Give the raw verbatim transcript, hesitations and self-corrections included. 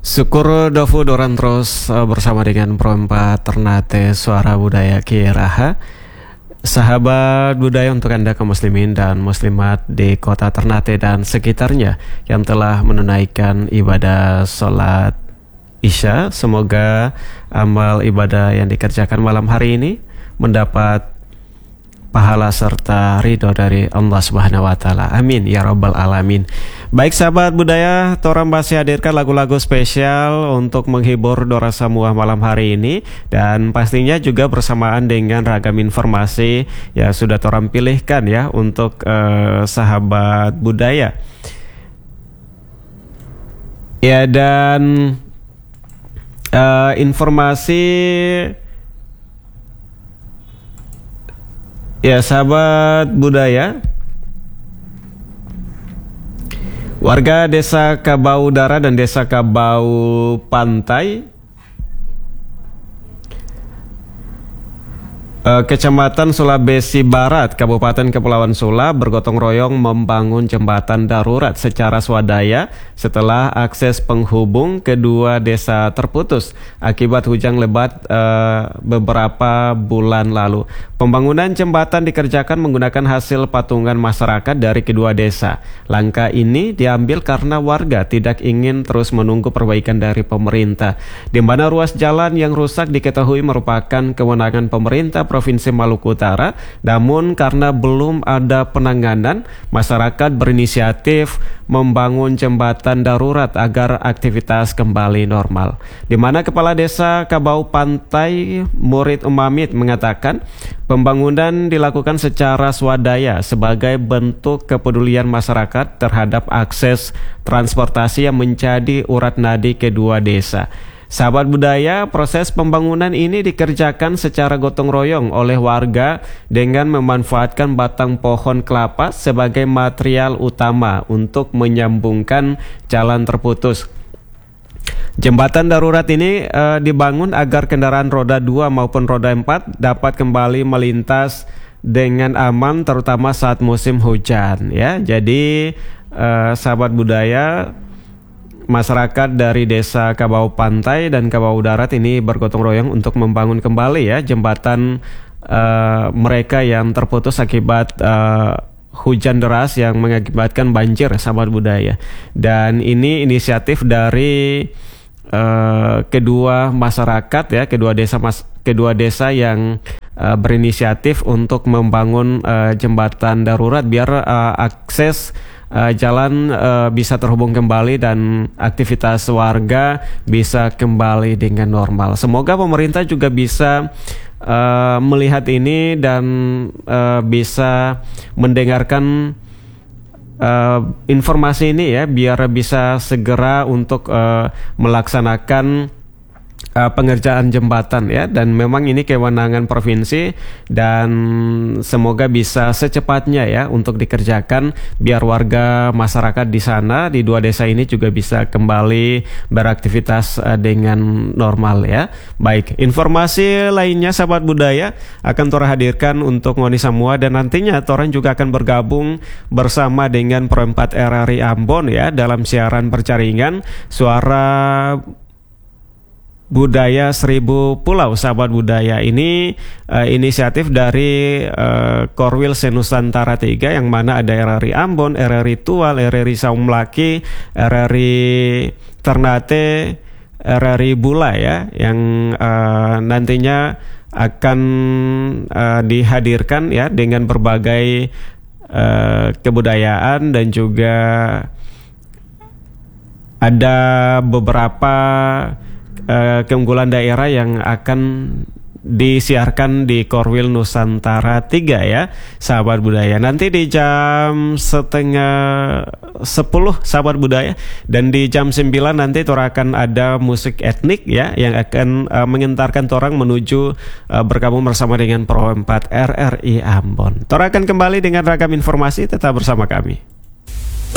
Syukur Dofu Doran terus uh, bersama dengan Pro empat Ternate Suara Budaya Kiraha. Sahabat budaya untuk Anda kaum muslimin dan muslimat di kota Ternate dan sekitarnya yang telah menunaikan ibadah sholat Isya. Semoga amal ibadah yang dikerjakan malam hari ini mendapat pahala serta ridho dari Allah Subhanahu wa taala. Amin ya rabbal alamin. Baik sahabat budaya, Toram masih hadirkan lagu-lagu spesial untuk menghibur Dora Samuah malam hari ini, dan pastinya juga bersamaan dengan ragam informasi yang sudah Toram pilihkan ya untuk uh, sahabat budaya. Ya, dan uh, informasi ya sahabat budaya, warga Desa Kabau Dara dan Desa Kabau Pantai, Kecamatan Sulawesi Barat, Kabupaten Kepulauan Sula bergotong royong membangun jembatan darurat secara swadaya setelah akses penghubung kedua desa terputus akibat hujan lebat uh, beberapa bulan lalu. Pembangunan jembatan dikerjakan menggunakan hasil patungan masyarakat dari kedua desa. Langkah ini diambil karena warga tidak ingin terus menunggu perbaikan dari pemerintah, di mana ruas jalan yang rusak diketahui merupakan kewenangan pemerintah Provinsi Maluku Utara, namun karena belum ada penanganan, masyarakat berinisiatif membangun jembatan darurat agar aktivitas kembali normal. Di mana Kepala Desa Kabau Pantai Murid Umamit mengatakan pembangunan dilakukan secara swadaya sebagai bentuk kepedulian masyarakat terhadap akses transportasi yang menjadi urat nadi kedua desa. Sahabat budaya, proses pembangunan ini dikerjakan secara gotong royong oleh warga dengan memanfaatkan batang pohon kelapa sebagai material utama untuk menyambungkan jalan terputus. Jembatan darurat ini uh, dibangun agar kendaraan roda dua maupun roda empat dapat kembali melintas dengan aman, terutama saat musim hujan ya. Jadi uh, sahabat budaya, masyarakat dari Desa Kabau Pantai dan Kabau Darat ini bergotong royong untuk membangun kembali ya jembatan uh, mereka yang terputus akibat uh, hujan deras yang mengakibatkan banjir, sahabat budaya. Dan ini inisiatif dari uh, kedua masyarakat ya, kedua desa mas, kedua desa yang uh, berinisiatif untuk membangun uh, jembatan darurat biar uh, akses Uh, jalan uh, bisa terhubung kembali dan aktivitas warga bisa kembali dengan normal. Semoga pemerintah juga bisa uh, melihat ini dan uh, bisa mendengarkan uh, informasi ini ya, biar bisa segera untuk uh, melaksanakan Uh, pengerjaan jembatan ya, dan memang ini kewenangan provinsi dan semoga bisa secepatnya ya untuk dikerjakan biar warga masyarakat di sana di dua desa ini juga bisa kembali beraktivitas uh, dengan normal ya. Baik, informasi lainnya sahabat budaya akan Tora hadirkan untuk Ngoni Samuah, dan nantinya Toran juga akan bergabung bersama dengan Pro empat R R I Ambon ya dalam siaran perjaringan Suara Budaya Seribu Pulau. Sahabat budaya, ini uh, inisiatif dari uh, Korwil Senusantara tiga yang mana ada R R I Ambon, R R I Tual, R R I Saumlaki, R R I Ternate, R R I Bula ya, yang uh, nantinya akan uh, dihadirkan ya dengan berbagai uh, kebudayaan, dan juga ada beberapa Uh, keunggulan daerah yang akan disiarkan di Korwil Nusantara tiga ya, sahabat budaya. Nanti di jam setengah sepuluh sahabat budaya, dan di jam sembilan nanti Tora akan ada musik etnik ya yang akan uh, mengantarkan Torang menuju uh, bergabung bersama dengan Pro empat R R I Ambon. Tora akan kembali dengan ragam informasi, tetap bersama kami.